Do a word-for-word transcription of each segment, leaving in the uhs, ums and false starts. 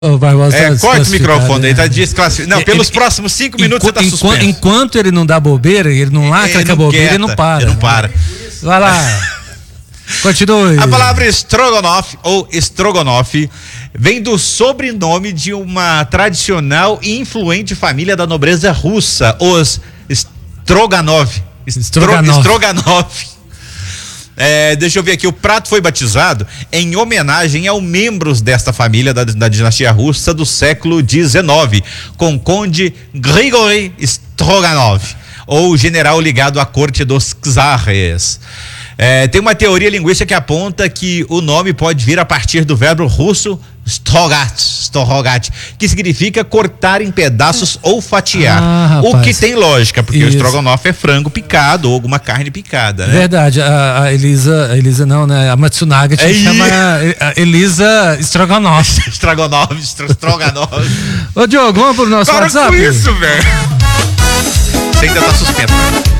Ô, Barbosa, é, tá corta o microfone né? aí, tá desclassificado. Não, pelos ele, próximos cinco minutos enquanto, você tá suspenso. Enquanto ele não dá bobeira, ele não lacra ele com a bobeira, quieta, ele não para. Ele não para. Vai lá. Continue. A palavra estrogonofe ou estrogonofe vem do sobrenome de uma tradicional e influente família da nobreza russa, os Stroganov. Stroganov. Stroganov. É, deixa eu ver aqui, o prato foi batizado em homenagem aos membros desta família da, da dinastia russa do século dezenove, com conde Grigori Stroganov, ou general ligado à corte dos czares. É, tem uma teoria linguística que aponta que o nome pode vir a partir do verbo russo strogat, strogat, que significa cortar em pedaços ou fatiar. Ah, o que tem lógica, porque Isso. o estrogonofe é frango picado ou alguma carne picada, né? Verdade, a, a Elisa, a Elisa não, né? A Matsunaga te é chama a Elisa Strogonoff. Strogonoff, Strogonoff. Ô Diogo, vamos pro nosso Para WhatsApp? Com isso, velho. Você ainda tá suspenso.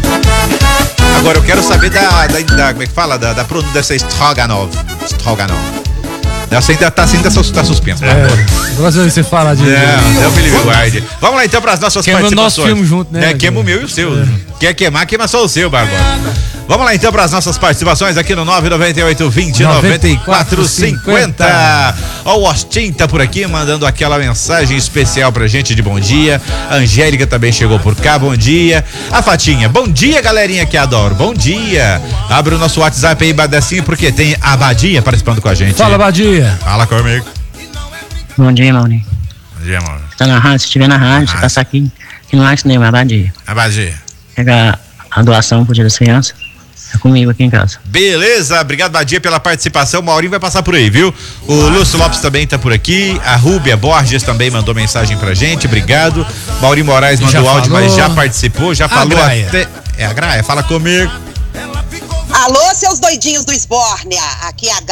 Agora eu quero saber da, da, da como é que fala? Da, da pronúncia dessa Stroganov. Stroganov. Você ainda tá, ainda tá suspenso. É, gosto de você falar de. Não, Deus me livre guarde. Vamos lá então para as nossas Queima participações. Queima o nosso filme junto, né? É, queima o meu e o seu. É. Quer queimar, queima só o seu, Barbosa. Vamos lá então para as nossas participações aqui no nove nove oito, vinte, noventa e quatro, cinquenta. Ó, o Austin tá por aqui mandando aquela mensagem especial pra gente de bom dia. A Angélica também chegou por cá, bom dia. A Fatinha, bom dia, galerinha que adoro, bom dia. Abre o nosso WhatsApp aí, Badecinho, porque tem a Badia participando com a gente. Fala, Badia. Fala comigo. Bom dia, Maurinho. Bom dia, Maurinho. Tá na rádio, se estiver na rádio, você passa aqui, que não acha nenhuma, a Badia. A Badia. Pegar a doação pro Dia das Crianças. É comigo aqui em casa. Beleza, obrigado, Badia, pela participação. O Maurinho vai passar por aí, viu? O Lúcio Lopes também tá por aqui. A Rúbia Borges também mandou mensagem pra gente, obrigado. Maurinho Moraes mandou áudio, mas já participou, já falou até. É a Graia, fala comigo. Alô, seus doidinhos do Esbórnia, aqui é a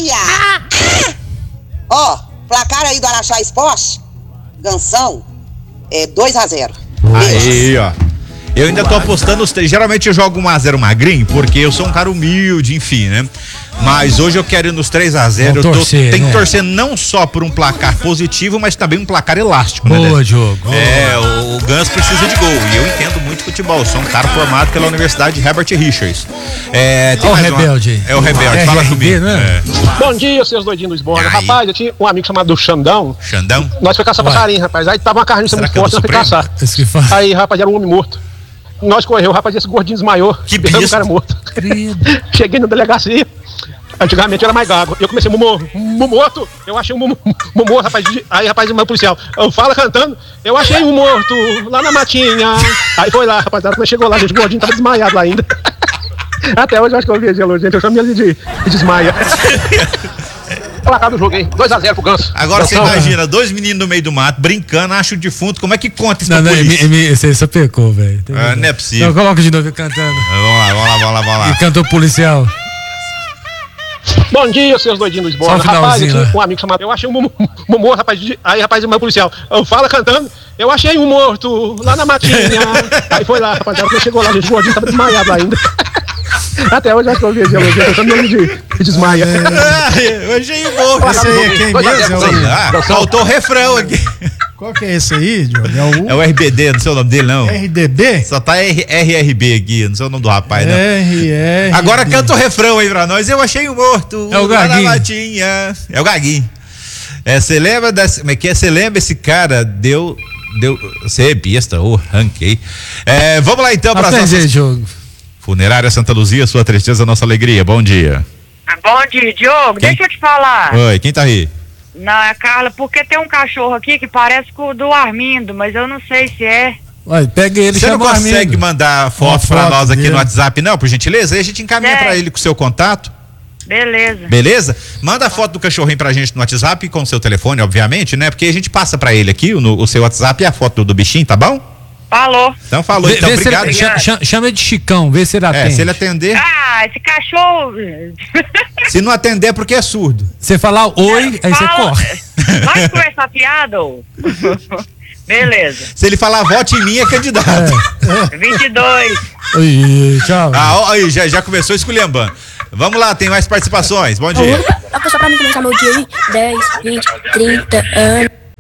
Graia. Ó, ah! oh, placar aí do Araxá Esporte, Gansão, é dois a zero. Aí, ó. Eu ainda tô apostando os três. Geralmente eu jogo um a zero magrinho, porque eu sou um cara humilde, enfim, né? Mas hoje eu quero ir nos três a zero. Eu tô, torcer, tem né? que torcer não só por um placar positivo, mas também um placar elástico, Boa, né? Boa, Diogo. É, o, o Gans precisa de gol. E eu entendo muito futebol. Eu sou um cara formado pela Universidade Herbert Richards. É, tem o mais Rebelde. Uma... É o Rebelde, é, fala R B, comigo. Né? É. Bom dia, seus doidinhos do Esborne. Rapaz, eu tinha um amigo chamado Xandão. Xandão? Nós foi caçar passarinho, rapaz. Aí tava uma carniça muito forte, nós foi caçar. Aí, rapaz, era um homem morto. Nós correu, rapaz, esse gordinho desmaiou. Que bicho. O cara morto. Cheguei na delegacia. Antigamente era mais gago. Eu comecei, Mumu, Mumu morto. Eu achei um Mumu, Mumu, rapaz. Aí, rapaz, o meu policial, eu falo cantando. Eu achei um morto lá na matinha. Aí foi lá, rapaziada. Quando chegou lá, gente, o gordinho tava desmaiado lá ainda. Até hoje eu acho que eu vi ele, gente. Eu chamo ele de, de desmaia. Placar do jogo, hein? dois a zero pro Ganso. Agora você imagina, dois meninos no meio do mato, brincando, acho o defunto, como é que conta isso não, pra não, polícia? Você só pecou, velho. Ah, não é possível. Então coloca de novo cantando. Vamos lá, vamos lá, vamos lá, vamos lá. E cantou policial. Bom dia, seus doidinhos do Esborne. Rapaz, eu tinha um amigo chamado, eu achei um Mumu, Mumu, rapaz. Aí, rapaz, o meu policial, eu falo cantando, eu achei um morto lá na matinha. Aí foi lá, rapaziada, quando chegou lá, gente, o gordinho tava desmaiado lá ainda. Até hoje eu acho que eu vi ele, eu chamo ele de, de desmaia. É, eu achei um morto. Esse aí é quem mesmo? Ah, faltou o refrão aqui. Qual que é esse aí, Diogo? É o, é o R B D, não sei o nome dele, não. R D B? Só tá R R B aqui, não sei o nome do rapaz, não. R R B. Agora canta o refrão aí pra nós. Eu achei um morto. É o Gaguinho. É o Gaguinho. É, você lembra desse, como é que é? Você lembra esse cara? Deu, deu, você é besta, ô, oh, ranquei. É, vamos lá então pra nossas... jogo. Funerária Santa Luzia, sua tristeza, nossa alegria. Bom dia. Bom dia, Diogo. Quem? Deixa eu te falar. Oi, quem tá aí? Não, é Carla, porque tem um cachorro aqui que parece com o do Armindo, mas eu não sei se é. Ué, pega ele, Você não consegue Armindo. mandar foto pra nós aqui dele. No WhatsApp, não, por gentileza? Aí a gente encaminha é. pra ele com o seu contato. Beleza. Beleza? Manda a foto do cachorrinho pra gente no WhatsApp, com o seu telefone, obviamente, né? Porque a gente passa pra ele aqui, no, o seu WhatsApp e a foto do, do bichinho, tá bom? Falou. Então falou, vê, então, vê obrigado. Ele, chama, chama de Chicão, vê se ele atende. É, se ele atender. Ah, esse cachorro. Se não atender é porque é surdo. Você falar oi, aí você corre. Vai conversar piada, ô? Beleza. Se ele falar vote em mim, é candidato. É. vinte e dois. Oi, tchau. Ah, ó, aí, já, já começou esculhambando. Vamos lá, tem mais participações. Bom dia. Dá pra só pra mim começar meu dia aí? dez, vinte, trinta anos.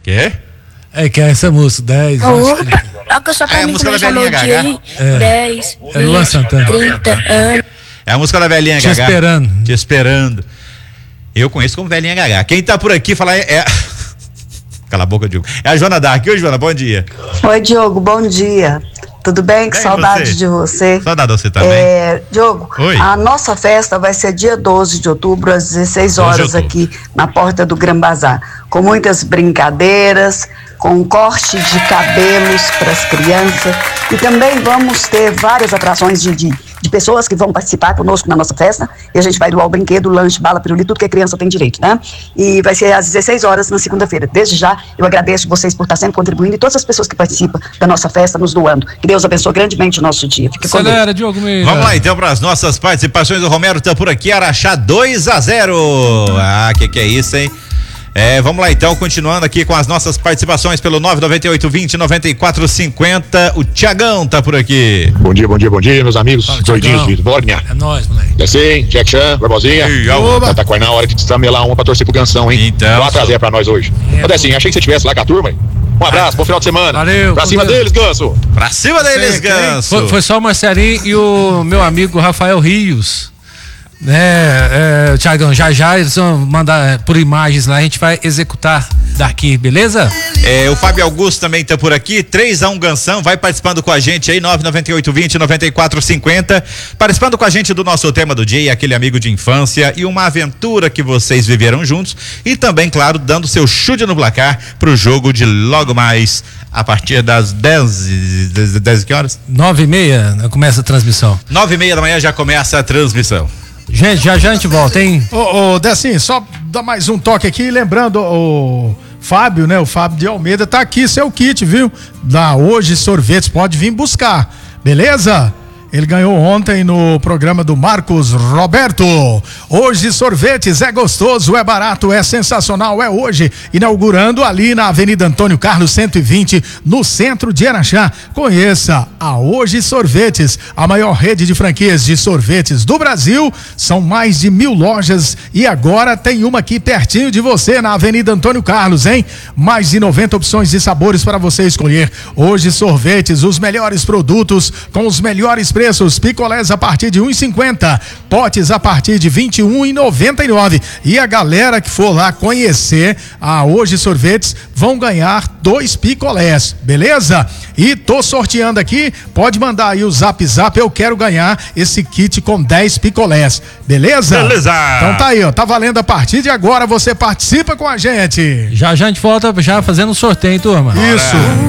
Quê? É que é essa música, dez. Ô, toca só pra É a mim música da começar velhinha meu dia Gaga. aí. É. dez, É Luan vinte, Santana. trinta anos. É a música da velhinha Te Gaga. esperando. Te esperando. Eu conheço como velhinha Gaga. Quem tá por aqui falar é... é... Cala a boca, Diogo. É a Joana Dark. Oi, Joana, bom dia. Oi, Diogo, bom dia. Tudo bem? Que Bem, saudade você? de você. Saudade de você também. É, Diogo, Oi. a nossa festa vai ser dia doze de outubro, às dezesseis horas, aqui na porta do Gran Bazar. Com muitas brincadeiras, com corte de cabelos para as crianças. E também vamos ter várias atrações de, de, de pessoas que vão participar conosco na nossa festa. E a gente vai doar o brinquedo, lanche, bala, pirulito, tudo que a criança tem direito, né? E vai ser às dezesseis horas na segunda-feira. Desde já, eu agradeço vocês por estar sempre contribuindo e todas as pessoas que participam da nossa festa nos doando. Que Deus abençoe grandemente o nosso dia. Fique com Deus. Acelera, Diogo Meira. Vamos lá então para as nossas participações. O Romero tá por aqui, Araxá dois a zero. Ah, que que é isso, hein? É, vamos lá então, continuando aqui com as nossas participações pelo nove nove oito vinte, noventa e quatro cinquenta. O Tiagão tá por aqui. Bom dia, bom dia, bom dia, meus amigos. Fala, Doidinhos Thiagão. de Bórnia. É nóis, moleque. Descem, Jack Chan, Barbosinha. Ei, oba. Tá com na hora de destramelar uma pra torcer pro Gansão, hein? Então, Dá uma trazer pra nós hoje. É, Ô, Decinho, achei que você estivesse lá com a turma, hein? Um abraço, bom final de semana. Valeu, Pra com cima Deus. deles, Ganso. Pra cima deles, Ganso. Foi, foi só o Marcelinho e o meu amigo Rafael Rios. Né, é, Tiagão, já já eles vão mandar por imagens lá, a gente vai executar daqui, beleza? É, o Fábio Augusto também tá por aqui, três a um Gansão, vai participando com a gente aí, nove nove oito vinte, noventa e quatro cinquenta, participando com a gente do nosso tema do dia, aquele amigo de infância e uma aventura que vocês viveram juntos e também, claro, dando seu chute no placar pro jogo de logo mais a partir das dez, dez que horas? Nove e meia começa a transmissão. Nove e meia da manhã já começa a transmissão. Gente, já já a gente volta, hein? Ô, ô, Decinho, só dar mais um toque aqui, lembrando o Fábio, né? O Fábio de Almeida tá aqui, seu kit, viu? Da Hoje Sorvetes, pode vir buscar, beleza? Ele ganhou ontem no programa do Marcos Roberto. Hoje Sorvetes é gostoso, é barato, é sensacional, é hoje. Inaugurando ali na Avenida Antônio Carlos cento e vinte, no centro de Araxá. Conheça a Hoje Sorvetes, a maior rede de franquias de sorvetes do Brasil. São mais de mil lojas e agora tem uma aqui pertinho de você na Avenida Antônio Carlos, hein? Mais de noventa opções de sabores para você escolher. Hoje Sorvetes, os melhores produtos com os melhores preços. Picolés a partir de um e cinquenta, potes a partir de vinte e um e noventa e nove. E a galera que for lá conhecer a Hoje Sorvetes vão ganhar dois picolés, beleza? E tô sorteando aqui, pode mandar aí o zap zap, eu quero ganhar esse kit com dez picolés, beleza? Beleza. Então tá aí, ó, tá valendo a partir de agora, você participa com a gente. Já já a gente volta já fazendo um sorteio, hein, turma? Isso.